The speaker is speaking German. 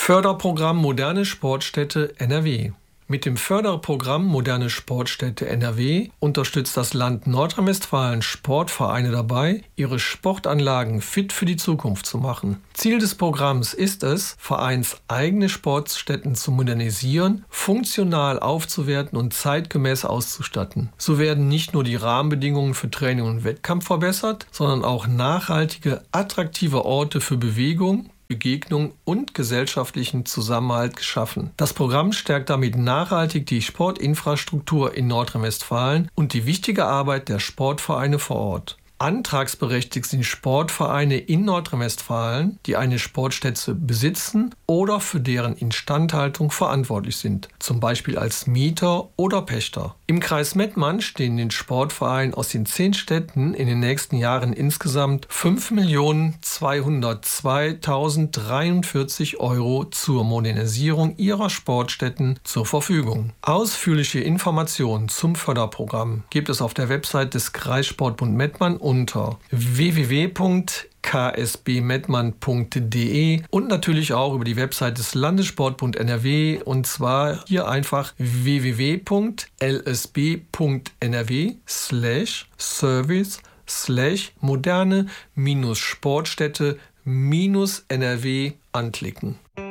Förderprogramm Moderne Sportstätte NRW. Mit dem Förderprogramm Moderne Sportstätte NRW unterstützt das Land Nordrhein-Westfalen Sportvereine dabei, ihre Sportanlagen fit für die Zukunft zu machen. Ziel des Programms ist es, vereinseigene Sportstätten zu modernisieren, funktional aufzuwerten und zeitgemäß auszustatten. So werden nicht nur die Rahmenbedingungen für Training und Wettkampf verbessert, sondern auch nachhaltige, attraktive Orte für Bewegung, Begegnung und gesellschaftlichen Zusammenhalt geschaffen. Das Programm stärkt damit nachhaltig die Sportinfrastruktur in Nordrhein-Westfalen und die wichtige Arbeit der Sportvereine vor Ort. Antragsberechtigt sind Sportvereine in Nordrhein-Westfalen, die eine Sportstätte besitzen oder für deren Instandhaltung verantwortlich sind, zum Beispiel als Mieter oder Pächter. Im Kreis Mettmann stehen den Sportvereinen aus den 10 Städten in den nächsten Jahren insgesamt 5.202.043 € zur Modernisierung ihrer Sportstätten zur Verfügung. Ausführliche Informationen zum Förderprogramm gibt es auf der Website des Kreissportbund Mettmann unter www.ksbmettmann.de und natürlich auch über die Website des Landessportbund NRW, und zwar hier einfach www.lsb.nrw/service/moderne-Sportstätte-NRW anklicken.